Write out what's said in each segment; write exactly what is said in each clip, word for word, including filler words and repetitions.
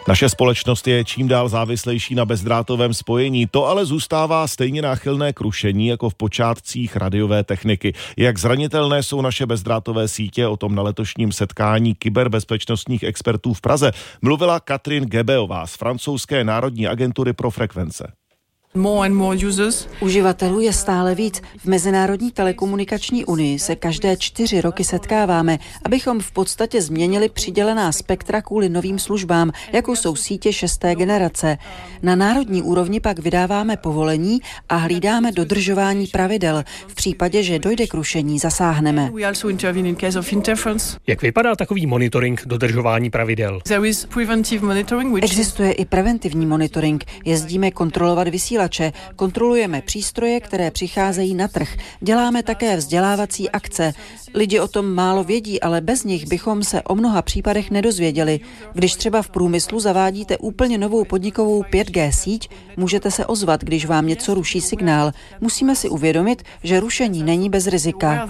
Naše společnost je čím dál závislejší na bezdrátovém spojení, to ale zůstává stejně náchylné k rušení jako v počátcích radiové techniky. Jak zranitelné jsou naše bezdrátové sítě, o tom na letošním setkání kyberbezpečnostních expertů v Praze mluvila Katrin Gebeová z francouzské národní agentury pro frekvence. Uživatelů je stále víc. V Mezinárodní telekomunikační unii se každé čtyři roky setkáváme, abychom v podstatě změnili přidělená spektra kvůli novým službám, jako jsou sítě šesté generace. Na národní úrovni pak vydáváme povolení a hlídáme dodržování pravidel. V případě, že dojde k rušení, zasáhneme. Jak vypadá takový monitoring dodržování pravidel? Existuje i preventivní monitoring. Jezdíme kontrolovat vysílače. Kontrolujeme přístroje, které přicházejí na trh. Děláme také vzdělávací akce. Lidi o tom málo vědí, ale bez nich bychom se o mnoha případech nedozvěděli. Když třeba v průmyslu zavádíte úplně novou podnikovou pět G síť, můžete se ozvat, když vám něco ruší signál. Musíme si uvědomit, že rušení není bez rizika.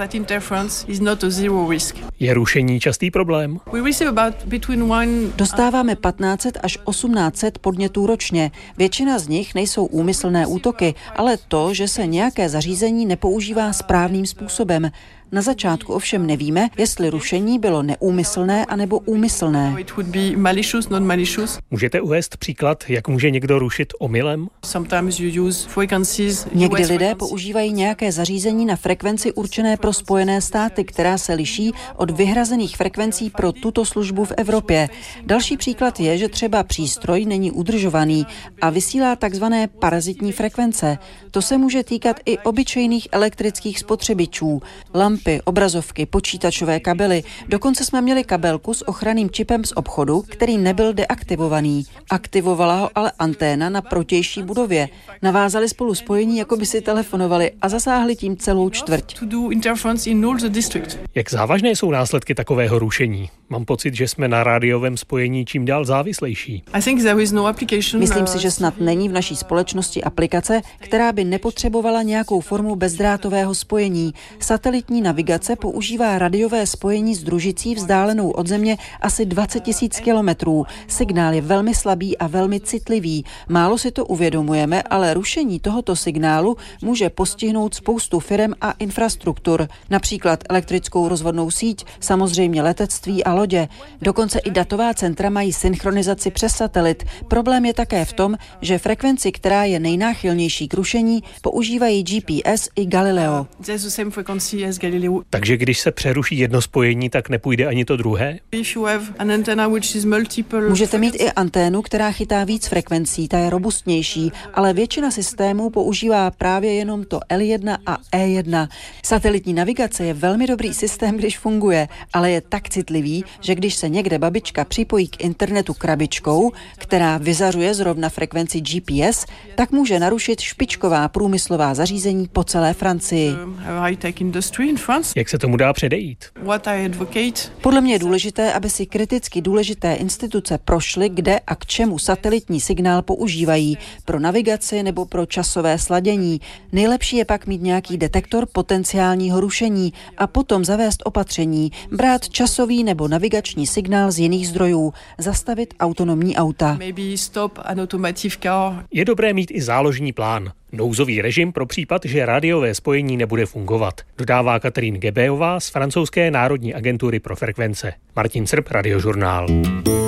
Je rušení častý problém? Dostáváme patnáct set až osmnáct set podnětů ročně. Většina z nich nejsou úmyslné útoky, ale to, že se nějaké zařízení nepoužívá správným způsobem. Na začátku ovšem nevíme, jestli rušení bylo neúmyslné anebo úmyslné. Můžete uvést příklad, jak může někdo rušit omylem? Někdy lidé používají nějaké zařízení na frekvenci určené pro Spojené státy, která se liší od vyhrazených frekvencí pro tuto službu v Evropě. Další příklad je, že třeba přístroj není udržovaný a vysílá takzvané parazitní frekvence. To se může týkat i obyčejných elektrických spotřebičů, lampy, obrazovky, počítačové kabely. Dokonce jsme měli kabelku s ochranným čipem z obchodu, který nebyl deaktivovaný. Aktivovala ho ale anténa na protější budově. Navázali spolu spojení, jako by si telefonovali a zasáhli tím celou čtvrť. Jak závažné jsou následky takového rušení? Mám pocit, že jsme na rádiovém spojení čím dál závislejší. Myslím si, že snad není v naší společnosti aplikace, která by nepotřebovala nějakou formu bezdrátového spojení. Satelitní navigace používá radiové spojení s družicí vzdálenou od Země asi dvacet tisíc kilometrů. Signál je velmi slabý a velmi citlivý. Málo si to uvědomujeme, ale rušení tohoto signálu může postihnout spoustu firem a infrastruktur. Například elektrickou rozvodnou síť, samozřejmě letectví a lodě. Dokonce i datová centra mají synchronizaci přes satelit. Problém je také v tom, že frekvenci, která je nejnáchylnější k rušení, používají G P S i Galileo. Takže když se přeruší jedno spojení, tak nepůjde ani to druhé? Můžete mít i anténu, která chytá víc frekvencí, ta je robustnější, ale většina systémů používá právě jenom to L jedna a E jedna. Satelitní navigace je velmi dobrý systém, když funguje, ale je tak citlivý, že když se někde babička připojí k internetu krabičkou, která vyzařuje zrovna frekvenci G P S, tak může narušit špičková průmyslová zařízení po celé Francii. Jak se tomu dá předejít? Podle mě je důležité, aby si kriticky důležité instituce prošly, kde a k čemu satelitní signál používají, pro navigaci nebo pro časové sladění. Nejlepší je pak mít nějaký detektor potenciálního rušení a potom zavést opatření, brát časový nebo navigační signál z jiných zdrojů, zastavit autonomní auta. Je dobré mít i záložní plán. Nouzový režim pro případ, že rádiové spojení nebude fungovat, dodává Katrin Gebeová z francouzské národní agentury pro frekvence. Martin Srb, Radiožurnál.